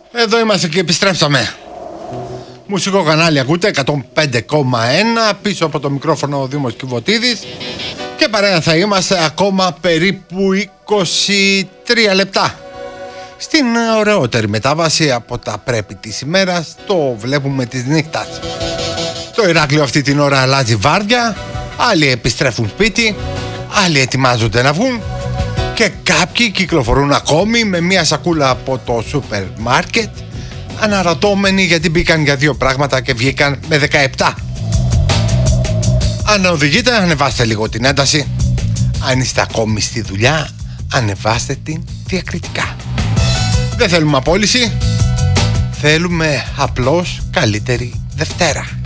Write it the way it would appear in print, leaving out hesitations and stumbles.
Εδώ είμαστε και επιστρέψαμε. Μουσικό κανάλι ακούτε 105,1. Πίσω από το μικρόφωνο ο Δήμος Κιβωτίδης. Και παρέα θα είμαστε ακόμα περίπου 23 λεπτά. Στην ωραιότερη μετάβαση από τα πρέπει της ημέρας, το βλέπουμε της νύχτας. Το Ηράκλειο αυτή την ώρα αλλάζει βάρδια. Άλλοι επιστρέφουν σπίτι, άλλοι ετοιμάζονται να βγουν και κάποιοι κυκλοφορούν ακόμη με μια σακούλα από το σούπερ μάρκετ, αναρωτώμενοι γιατί μπήκαν για 2 πράγματα και βγήκαν με 17. Αν οδηγείτε, ανεβάστε λίγο την ένταση. Αν είστε ακόμη στη δουλειά, ανεβάστε την διακριτικά. Δεν θέλουμε απόλυση, θέλουμε απλώς καλύτερη Δευτέρα.